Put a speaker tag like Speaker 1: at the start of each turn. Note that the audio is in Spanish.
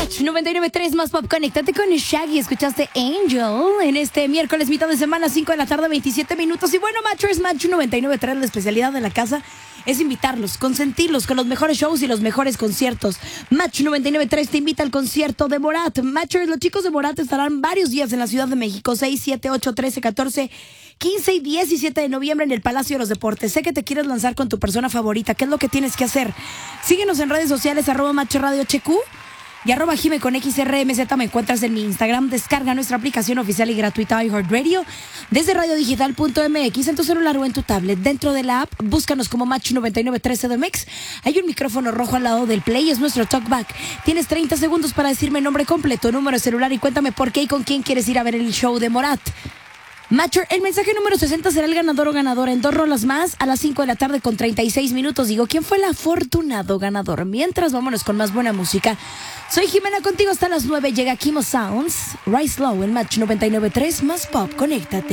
Speaker 1: Match 99.3 más pop. Conéctate con Shaggy. Escuchaste Angel en este miércoles, mitad de semana, 5 de la tarde, 27 minutos. Y bueno, Matchers, Match 99.3, la especialidad de la casa es invitarlos, consentirlos con los mejores shows y los mejores conciertos. Match 99.3 te invita al concierto de Morat. Matchers, los chicos de Morat estarán varios días en la Ciudad de México, 6, 7, 8, 13, 14, 15 y 17 de noviembre en el Palacio de los Deportes. Sé que te quieres lanzar con tu persona favorita. ¿Qué es lo que tienes que hacer? Síguenos en redes sociales, @MatchRadioHQ y @Jime con XRMZ. Me encuentras en mi Instagram. Descarga nuestra aplicación oficial y gratuita iHeartRadio desde radiodigital.mx en tu celular o en tu tablet. Dentro de la app, búscanos como Match 99.3 CDMX. Hay un micrófono rojo al lado del play, es nuestro talkback. Tienes 30 segundos para decirme nombre completo, número de celular y cuéntame por qué y con quién quieres ir a ver el show de Morat. Matcher, el mensaje número 60 será el ganador o ganadora en 2 rolas más a las 5 de la tarde con 36 minutos. Digo, ¿quién fue el afortunado ganador? Mientras, vámonos con más buena música. Soy Jimena, contigo hasta las 9. Llega Kimo Sounds, Rise Low en Match 99.3 más pop. Conéctate.